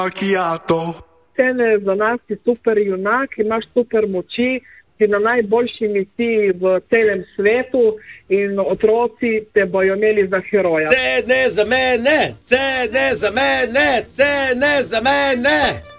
Scene za nas si super junak, imaš super moči, si na najboljši misiji v celem svetu in otroci te bojo imeli za heroja. C ne za mene, C ne za mene, C ne za mene.